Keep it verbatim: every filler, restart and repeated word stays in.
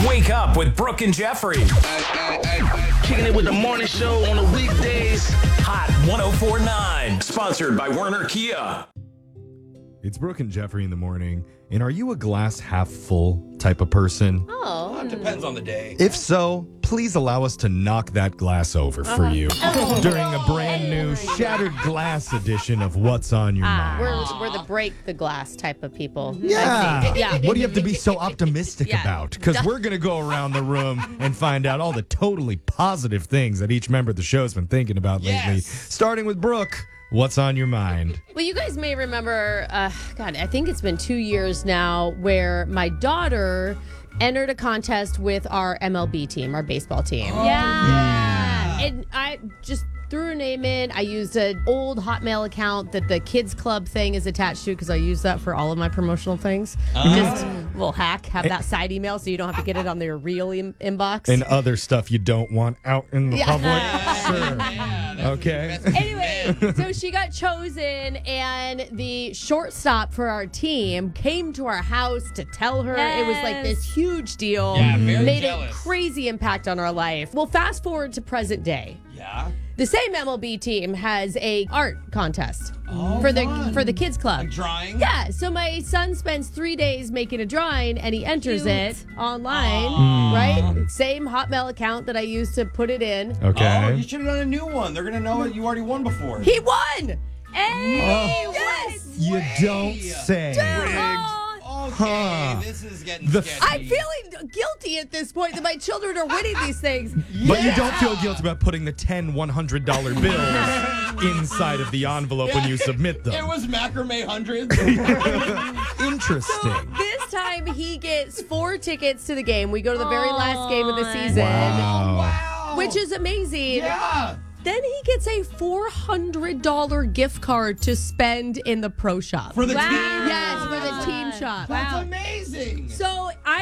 Wake up with Brooke and Jeffrey. Kicking it with the morning show on the weekdays. Hot one oh four point nine. Sponsored by Werner Kia. It's Brooke and Jeffrey in the morning. And are you a glass half full type of person? Oh. It depends on the day. If so, please allow us to knock that glass over for you during a brand new shattered glass edition of What's on Your Ah, Mind. we're, we're the break the glass type of people. Yeah. I think. Yeah. What do you have to be so optimistic Yeah. about? Because we're going to go around the room and find out all the totally positive things that each member of the show has been thinking about lately. Yes. Starting with Brooke. What's on your mind? Well, you guys may remember, uh, God, I think it's been two years now, where my daughter entered a contest with our M L B team, our baseball team. Yeah. And I just threw her name in. I used an old Hotmail account that the Kids Club thing is attached to because I use that for all of my promotional things. Just a little hack, have that side email so you don't have to get it on their real in- inbox. And other stuff you don't want out in the Yeah. public? Sure. Okay. Anyway, so she got chosen, and the shortstop for our team came to our house to tell her. It was like this huge deal. Yeah, very Made jealous. a crazy impact on our life. Well, fast forward to present day. Yeah. The same M L B team has a art contest Oh, for the fun. for the kids club. Like drawing? Yeah, so my son spends three days making a drawing, and he enters Cute. it online, Aw. right? Same Hotmail account that I used to put it in. Okay. Oh, you should have done a new one. They're going to know it. You already won before. He won! Hey, Yes! You don't say. Aw. Okay, Huh. this is getting The- sketchy. I'm feeling guilty at this point that my children are winning these things. But you don't feel guilty about putting the ten one hundred dollar bills inside of the envelope when you submit It them. was macrame hundreds. Interesting. This time he gets four tickets to the game. We go to the very last game of the season, Wow. Wow. which is amazing. Yeah. Then he gets a four hundred dollars gift card to spend in the pro shop. For the Wow. team. Yes, for the team shop. That's amazing. So I